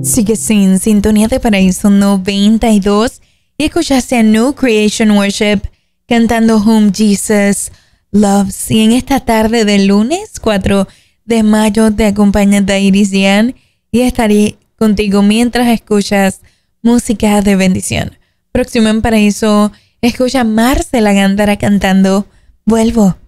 Sigues en sintonía de Paraíso 92 y escuchaste a New Creation Worship cantando Whom Jesus Loves. Y en esta tarde del lunes 4 de mayo te acompaña Dairis Dian y estaré contigo mientras escuchas música de bendición. Próximo en Paraíso, escucha Marcela Gándara cantando Vuelvo.